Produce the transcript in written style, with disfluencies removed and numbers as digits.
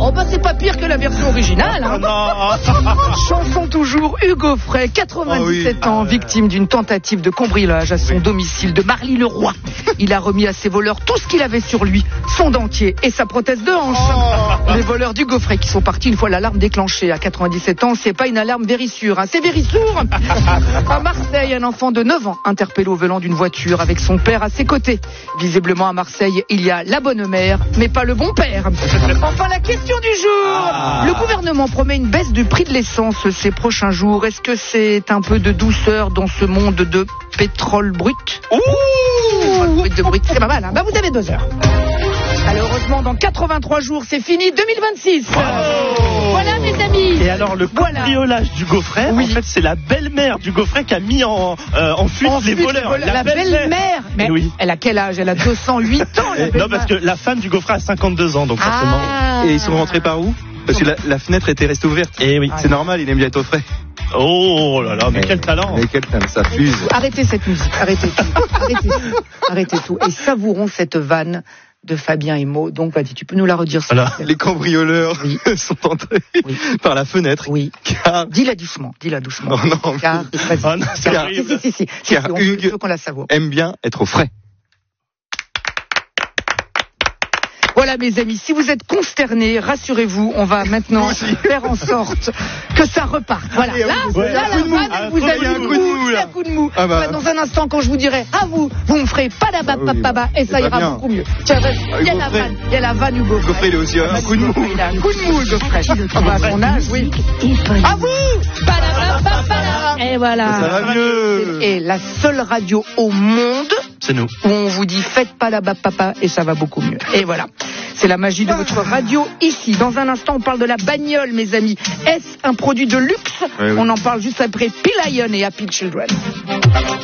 Oh, bah c'est pas pire que la version originale, hein. Chanson toujours, Hugo Frey, 97 ans, victime d'une tentative de cambriolage à son domicile de Marly-le-Roi. Il a remis à ses voleurs tout ce qu'il avait sur lui, son dentier et sa prothèse de hanche. Les voleurs d'Hugo Frey qui sont partis une fois l'alarme déclenchée. À 97 ans, c'est pas une alarme Vérissure, hein, c'est Vérissour. À Marseille, un enfant de 9 ans interpellé au volant d'une voiture avec son père à ses côtés. Visiblement à Marseille, il y a la bonne mère, mais pas le bon père. Enfin, la question du jour. Le gouvernement promet une baisse du prix de l'essence ces prochains jours. Est-ce que c'est un peu de douceur dans ce monde de pétrole brut? Brut, c'est pas mal, hein. Bah, vous avez 2 heures. Malheureusement, dans 83 jours, c'est fini, 2026. Voilà, mes amis. Et alors, le cambriolage d'Hugo Frey, en fait, c'est la belle-mère d'Hugo Frey qui a mis en fuite les voleurs. La belle-mère. Mais elle a quel âge? Elle a 208 ans, la belle-mère. Non, parce que la femme d'Hugo Frey a 52 ans, donc forcément. Et ils sont rentrés par où? Parce que la fenêtre était restée ouverte. Et oui. C'est normal, il aime bien être au frais. Oh là là, mais quel talent. Mais quel talent, ça fuse. Arrêtez cette musique, arrêtez tout. Arrêtez tout. Et savourons cette vanne de Fabien et Maud. Donc, vas-y, tu peux nous la redire, s'il te plaît. Les cambrioleurs sont entrés par la fenêtre. Oui. Car... Dis-la doucement. Non. Car, si, on Hugues veut qu'on la savoure. aime bien être au frais. Voilà, mes amis, si vous êtes consternés, rassurez-vous, on va maintenant faire en sorte que ça reparte. Voilà. Allez, là, vous avez un coup de mou. Dans un instant, quand je vous dirai, vous me ferez padabapapaba, et ça ira beaucoup mieux. Tiens, il y a la vanne Hugo Frey. Hugo Frey, il a aussi un coup de mou. Il a un coup de mou, Hugo Frey. À son âge, oui. À vous! Padabapapaba. Et voilà. Ça va mieux. Et la seule radio au monde c'est nous. Où on vous dit faites pas la papa et ça va beaucoup mieux. Et voilà. C'est la magie de votre radio ici. Dans un instant, on parle de la bagnole, mes amis. Est-ce un produit de luxe? On en parle juste après P-Lion et Happy Children.